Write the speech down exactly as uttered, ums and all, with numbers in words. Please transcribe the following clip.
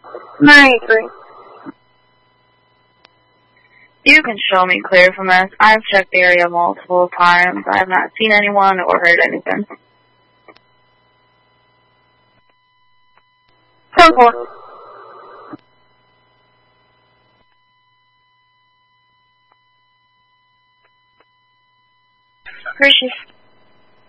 ninety-three. You can show me clear from this. I've checked the area multiple times. I have not seen anyone or heard anything. ten four. Hershey's.